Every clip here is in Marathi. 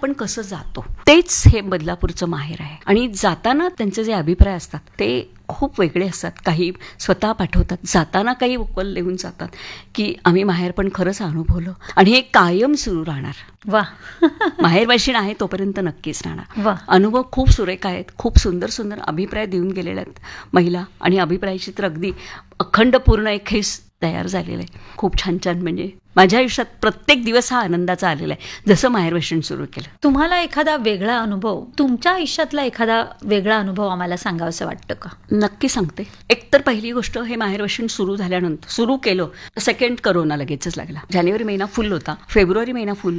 आपण कसं जातो तेच हे बदलापूरचं माहेर आहे. आणि जाताना त्यांचे जे अभिप्राय असतात ते खूप वेगळे असतात. काही स्वतः पाठवतात, जाताना काही उकल देऊन जातात की आम्ही माहेर पण खरंच अनुभवलं आणि हे कायम सुरू राहणार. वा. माहेरवाशीण आहे तोपर्यंत नक्कीच राहणार. वा. अनुभव खूप सुरेख आहेत, खूप सुंदर सुंदर अभिप्राय देऊन गेलेले आहेत महिला आणि अभिप्रायाची तर अगदी अखंड पूर्ण एक हे तयार झालेलं आहे. खूप छान छान. म्हणजे माझ्या आयुष्यात प्रत्येक दिवस हा आनंदाचा आलेला आहे जसं माहेरवाशीण सुरू केलं. तुम्हाला एखादा वेगळा अनुभव, तुमच्या आयुष्यातला एखादा वेगळा अनुभव आम्हाला सांगावंसं वाटतं का? नक्की सांगते. एकतर पहिली गोष्ट, हे माहेरवाशीण सुरू झाल्यानंतर सुरू केलं, सेकंड करोना लगेचच लागला. जानेवारी महिना फुल होता, फेब्रुवारी महिना फुल,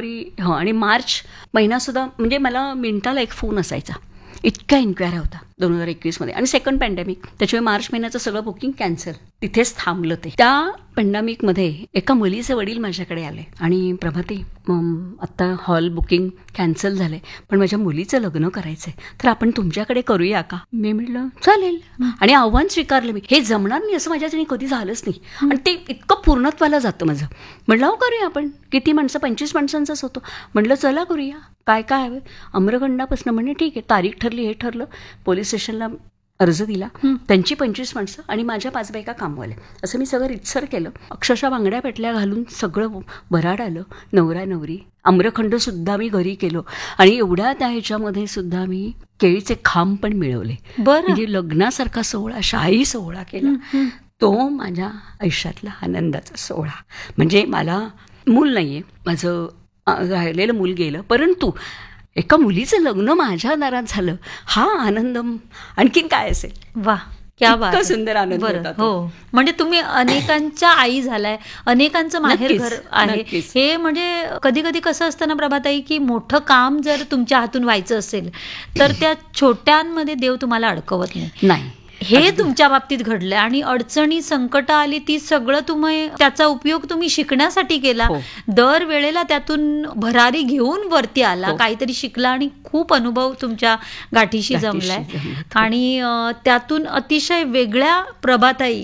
आणि मार्च महिना सुद्धा, म्हणजे मला मिनिटाला एक फोन असायचा, इतक्या इन्क्वायऱ्या होता 2021 आणि सेकंड पॅन्डेमिक. त्याच्यामुळे मार्च महिन्याचं सगळं बुकिंग कॅन्सल, तिथेच थांबलं ते. त्या पॅन्डेमिकमध्ये एका मुलीचे वडील माझ्याकडे आले आणि प्रभाती, आत्ता हॉल बुकिंग कॅन्सल झालंय पण माझ्या मुलीचं लग्न करायचंय, तर आपण तुमच्याकडे करूया का? मी म्हटलं चालेल आणि आव्हान स्वीकारलं मी. हे जमणार नाही असं माझ्याच्याने कधी झालंच नाही आणि ते इतकं पूर्णत्वाला जातं माझं. म्हटलं करूया आपण. किती माणसं? 25 माणसांचाच होतो. म्हटलं चला करूया. काय काय हवं? अमरगंडापासून. म्हणजे ठीक आहे, तारीख ठरली, हे ठरलं. पोलीस स्टेशनला अर्ज दिला, त्यांची 25 माणसं आणि माझ्या 5 बायका कामवाल्या. असं मी सगळं रितसर केलं. अक्षरशः बांगड्या पेटल्या घालून सगळं भराड आलं. नवरा नवरी, आम्रखंड सुद्धा मी घरी केलो आणि एवढ्या त्या ह्याच्यामध्ये सुद्धा मी केळीचे खांब पण मिळवले. म्हणजे लग्नासारखा सोहळा, शाही सोहळा केला. तो माझ्या आयुष्यातला आनंदाचा सोहळा. म्हणजे मला मूल नाहीये, माझं राहिलेलं मूल गेलं, परंतु एका मुलीचं लग्न माझ्या दारात झालं, हा आनंद आणखीन काय असेल. वा, क्या बात. सुंदर आनंद होता. हो, म्हणजे तुम्ही अनेकांच्या आई झालाय, अनेकांचं माहेर घर आहे हे. म्हणजे कधी कधी कसं असतं ना प्रभाताई, की मोठं काम जर तुमच्या हातून व्हायचं असेल तर त्या छोट्यांमध्ये देव तुम्हाला अडकवत नाही. हे तुमच्या बाबतीत घडलं आणि अडचणी संकट आली ती सगळं तुम्ही त्याचा उपयोग तुम्ही शिकण्यासाठी केला. दर वेळेला त्यातून भरारी घेऊन वरती आला, काहीतरी शिकला आणि खूप अनुभव तुमच्या गाठीशी जमलाय आणि त्यातून अतिशय वेगळ्या प्रभाताई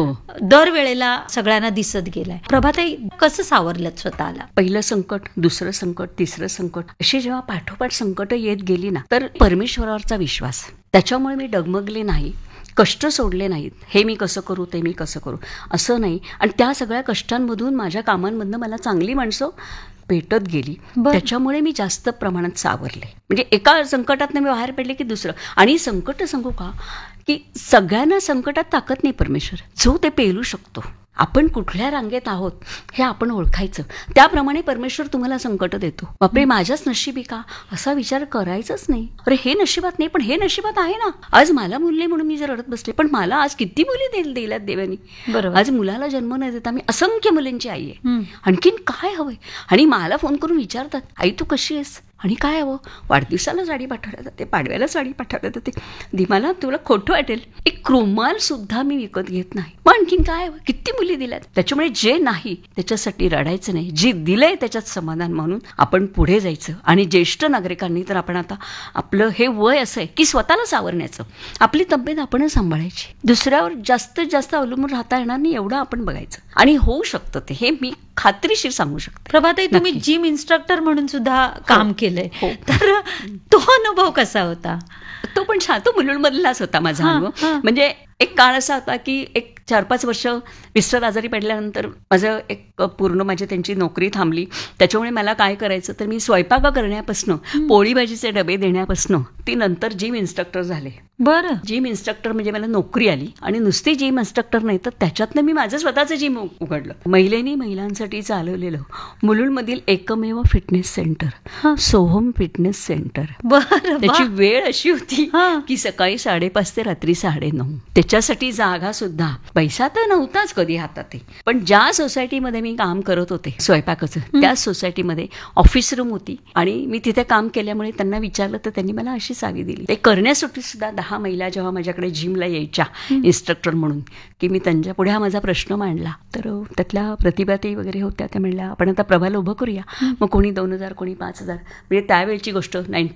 दर वेळेला सगळ्यांना दिसत गेलाय. प्रभाताई कसं सावरलं स्वतःला? पहिलं संकट, दुसरं संकट, तिसरं संकट, अशी जेव्हा पाठोपाठ संकट येत गेली ना, तर परमेश्वरावरचा विश्वास, त्याच्यामुळे मी डगमगले नाही, कष्ट सोडले नाहीत. हे मी कसं करू, ते मी कसं करू असं नाही. आणि त्या सगळ्या कष्टांमधून, माझ्या कामांमधनं मला चांगली माणसं भेटत गेली. त्याच्यामुळे मी जास्त प्रमाणात सावरले. म्हणजे एका संकटात मी बाहेर पडले की दुसरं. आणि संकट सांगू का, की सगळ्यांना संकटात ताकद नाही परमेश्वर, जो ते पेलू शकतो. आपण कुठल्या रांगेत आहोत हे आपण ओळखायचं, त्याप्रमाणे परमेश्वर तुम्हाला संकट देतो. बापरे माझ्याच नशिबी का, असा विचार करायचाच नाही. अरे हे नशिबात नाही, पण हे नशिबात आहे ना. आज मला मुल नाही म्हणून मी जर रडत बसले, पण मला आज किती मुली दिल्यात देवानी. आज मुलाला जन्म नाही देता मी असंख्य मुलींची आई आहे. आणखीन काय हवंय? आणि मला फोन करून विचारतात, आई तू कशी आहेस आणि काय हवं? वाढदिवसाला साडी पाठवल्या जाते, पाडव्याला साडी पाठवल्या जाते. दिमाला तुला खोटं वाटेल, एक रुमाल सुद्धा मी विकत घेत नाही. मग आणखीन काय हवं? किती मुली दिल्यात. त्याच्यामुळे जे नाही त्याच्यासाठी रडायचं नाही, जे दिलंय त्याच्यात समाधान म्हणून आपण पुढे जायचं. आणि ज्येष्ठ नागरिकांनी तर आपण आता, आपलं हे वय असं आहे की स्वतःला सावरण्याचं, आपली तब्येत आपणच सांभाळायची, दुसऱ्यावर जास्तीत जास्त अवलंबून राहता येणार नाही एवढं आपण बघायचं. आणि होऊ शकतं ते, हे मी खात्रीशीर सांगू शकते. प्रभाताई तुम्ही जिम इन्स्ट्रक्टर म्हणून सुद्धा काम केलंय, तर तो अनुभव कसा होता? तो पण छान, तो मुलुंडमधलाच होता माझा अनुभव. म्हणजे एक काळ असा होता की एक 4-5 वर्ष मिस्टर आजारी पडल्यानंतर माझं एक पूर्ण माझी त्यांची नोकरी थांबली. त्याच्यामुळे मला काय करायचं, तर मी स्वयंपाक करण्यापासून, पोळी भाजीचे डबे देण्यापासून ती नंतर जिम इन्स्ट्रक्टर झाले. बरं. जिम इन्स्ट्रक्टर म्हणजे मला नोकरी आली. आणि नुसती जिम इन्स्ट्रक्टर नाही तर त्याच्यातनं मी माझं स्वतःचं जिम उघडलं. महिलांसाठी चालवलेलं मुलुंडमधील एकमेव fitness centre, Soham fitness centre. त्याची वेळ अशी होती की सकाळी 5:30 ते रात्री 9:30. त्याच्यासाठी जागा सुद्धा, पैसा तर नव्हताच कधी हातात. पण ज्या सोसायटीमध्ये मी काम करत होते स्वयंपाकाचं, त्या सोसायटीमध्ये ऑफिस रूम होती आणि मी तिथे काम केल्यामुळे त्यांना विचारलं तर त्यांनी मला अशी चावी दिली. ते करण्यासाठी सुद्धा 10 महिला जेव्हा माझ्याकडे जिमला यायच्या इन्स्ट्रक्टर म्हणून, की मी त्यांच्या पुढे हा माझा प्रश्न मांडला, तर त्यातल्या प्रतिभाताई वगैरे होत्या. त्या म्हणल्या आपण आता प्रभाला उभं करूया. मग कोणी 2,000, कोणी 5,000. म्हणजे त्यावेळची गोष्ट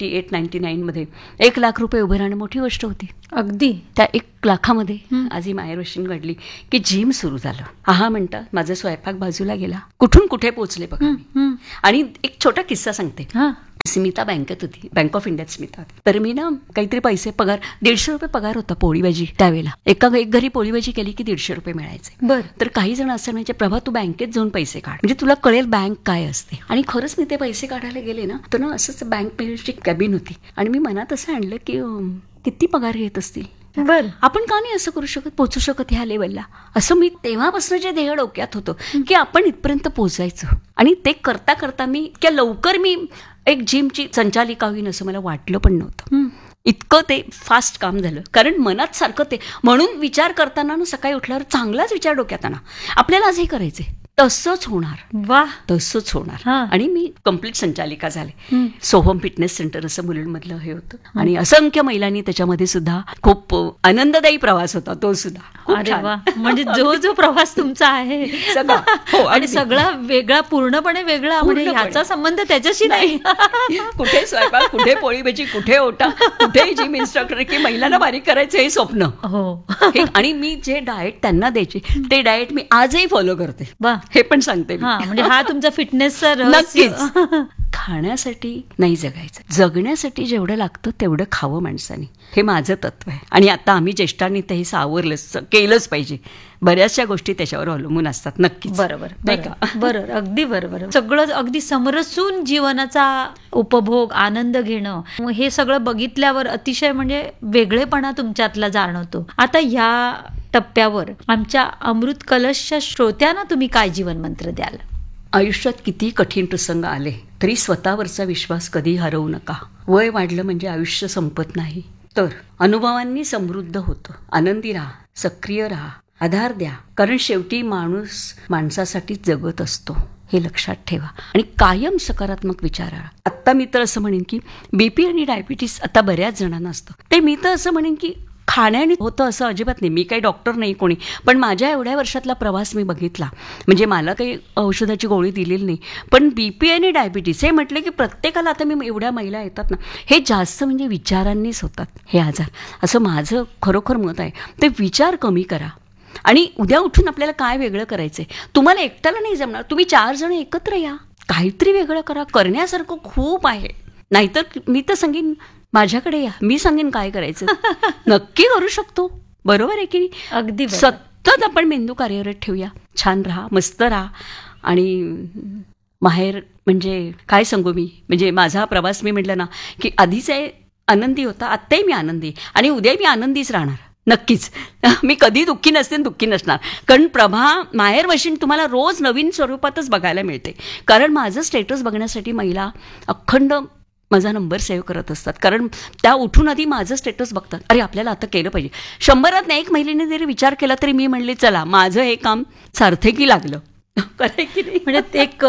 98-99 मध्ये 1 लाख रुपये उभं राहणं मोठी गोष्ट होती. अगदी. त्या 1 लाखामध्ये आज ही माहेरवाशीण घडली की जिम सुरू झालं. हा म्हणतात माझा स्वयंपाक बाजूला गेला, कुठून कुठे पोहोचले बघा. आणि एक छोटा किस्सा सांगते. स्मिता बँकेत होती, बँक ऑफ इंडियात स्मिता होती. तर मी ना काहीतरी पैसे पगार, 150 रुपये पगार होता पोळी भाजी त्यावेळेला. एक घरी पोळी भाजी केली की 150 रुपये मिळायचे. बर. तर काही जण असं म्हणजे प्रभा तू बँकेत जाऊन पैसे काढ, म्हणजे तुला कळेल बँक काय असते. आणि खरंच मी ते पैसे काढायला गेले ना, तर ना असंच बँक मॅनेजरची कॅबिन होती आणि मी मनात असं आणलं की किती पगार घेत असतील, बर. आपण का नाही असं करू शकत, पोहोचू शकत ह्या लेवलला. असं मी तेव्हापासून जे ध्येय डोक्यात होतं की आपण इथपर्यंत पोहोचायचं. आणि ते करता करता मी इतक्या लवकर मी एक जिमची संचालिका होईन असं मला वाटलं पण नव्हतं. इतकं ते फास्ट काम झालं. कारण मनात सारखं ते, म्हणून विचार करताना ना सकाळी उठल्यावर चांगलाच विचार डोक्यात आणा, आपल्याला आज हे करायचंय, तसंच होणार. वा. तसंच होणार. आणि मी कंप्लीट संचालिका झाले. सोहम फिटनेस सेंटर असं मुलींमधलं हे होतं आणि असंख्य महिलांनी त्याच्यामध्ये सुद्धा खूप आनंददायी प्रवास होता तो सुद्धा. अरे वा. म्हणजे जो प्रवास तुमचा आहे सगळा, हो, आणि सगळा वेगळा, पूर्णपणे वेगळा, म्हणजे ह्याचा संबंध त्याच्याशी नाही. कुठे स्वयंपाक, कुठे पोळी भाजी, कुठे ओटा, कुठे जिम इन्स्ट्रक्टर, की महिलांना बारीक करायचं हे स्वप्न. हो. आणि मी जे डाएट त्यांना द्यायचे ते डाएट मी आजही फॉलो करते. वा. हे पण सांगते. म्हणजे हा तुमचा फिटनेसचा नक्कीच. खाण्यासाठी नाही जगायचं, जगण्यासाठी जेवढं लागतं तेवढं खावं माणसाने, हे माझं तत्व आहे. आणि आता आम्ही ज्येष्ठांनी ते हे सावरलं, केलंच पाहिजे. बऱ्याचशा गोष्टी त्याच्यावर अवलंबून असतात. नक्कीच. बरोबर. नाही का? बरोबर. अगदी बरोबर. सगळं अगदी समरसून जीवनाचा उपभोग, आनंद घेणं, हे सगळं बघितल्यावर अतिशय म्हणजे वेगळेपणा तुमच्यातला जाणवतो. आता ह्या टप्प्यावर आमच्या अमृत कलशच्या श्रोत्यांना तुम्ही काय जीवन मंत्र द्याल? आयुष्यात किती कठीण प्रसंग आले तरी स्वतःवरचा विश्वास कधी हरवू नका. वय वाढलं म्हणजे आयुष्य संपत नाही, तर अनुभवांनी समृद्ध होतं. आनंदी राहा, सक्रिय राहा, आधार द्या, कारण शेवटी माणूस माणसासाठीच जगत असतो, हे लक्षात ठेवा. आणि कायम सकारात्मक विचार. आत्ता मी तर असं म्हणेन की BP आणि डायबिटीस आता बऱ्याच जणांना असतं. ते मी तर असं म्हणेन की खाण्याने होतं असं अजिबात नाही. मी काही डॉक्टर नाही कोणी, पण माझ्या एवढ्या वर्षातला प्रवास मी बघितला. म्हणजे मला काही औषधाची गोळी दिलेली नाही, पण BP आणि डायबिटीस हे म्हटलं की प्रत्येकाला, आता मी एवढ्या महिला येतात ना, हे जास्त म्हणजे विचारांनीच होतात हे आजार, असं माझं खरोखर मत आहे. ते विचार कमी करा आणि उद्या उठून आपल्याला काय वेगळं करायचंय. तुम्हाला एकट्याला नाही जमणार, तुम्ही 4 जण एकत्र या, काहीतरी वेगळं करा. करण्यासारखं खूप आहे. नाहीतर मी तर सांगेन माझ्याकडे या, मी सांगेन काय करायचं. नक्की करू शकतो. बरोबर आहे की नाही? अगदी. सतत आपण मेंदू कार्यरत ठेवूया. छान राहा, मस्त राहा. आणि माहेर म्हणजे काय सांगू मी, म्हणजे माझा प्रवास मी म्हटलं ना की आधीच आनंदी होता, आत्ताही मी आनंदी आणि उद्याही मी आनंदीच राहणार. नक्कीच. मी कधी दुःखी नसते, दुःखी नसणार. कारण प्रभा माहेर मशीन तुम्हाला रोज नवीन स्वरूपातच बघायला मिळते. कारण माझं स्टेटस बघण्यासाठी महिला अखंड माझा नंबर सेव्ह करत असतात. कारण त्या उठून आधी माझं स्टेटस बघतात, अरे आपल्याला आता केलं पाहिजे. 100त एक महिलेने जरी विचार केला तरी मी म्हणले चला माझं हे काम सार्थकी लागलं. म्हणजे एक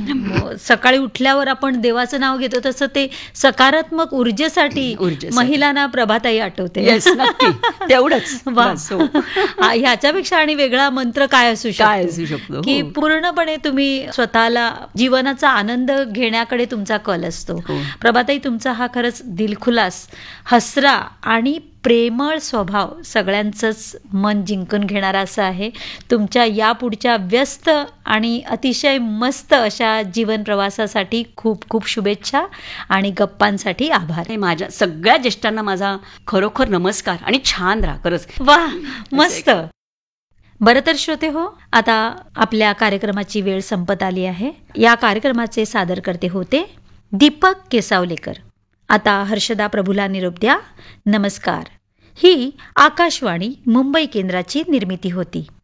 सकाळी उठल्यावर आपण देवाचं नाव घेतो तसं ते सकारात्मक ऊर्जेसाठी महिलांना प्रभाताई आठवते. तेवढंच. ह्याच्यापेक्षा आणि वेगळा मंत्र काय असू शकतो की पूर्णपणे तुम्ही स्वतःला जीवनाचा आनंद घेण्याकडे तुमचा कल असतो. प्रभाताई, तुमचा हा खरंच दिलखुलास, हसरा आणि प्रेमळ स्वभाव सगळ्यांचंच मन जिंकून घेणारा असा आहे. तुमच्या यापुढच्या व्यस्त आणि अतिशय मस्त अशा जीवन प्रवासासाठी खूप खूप शुभेच्छा आणि गप्पांसाठी आभार. माझ्या सगळ्या ज्येष्ठांना माझा खरोखर नमस्कार आणि छान राहा. खरंच वा, मस्त. बरं तर श्रोते हो, आता आपल्या कार्यक्रमाची वेळ संपत आली आहे. या कार्यक्रमाचे सादरकर्ते होते दीपक केसावलेकर. आता हर्षदा प्रभूला निरोप द्या. नमस्कार. ही आकाशवाणी मुंबई केंद्राची निर्मिती होती.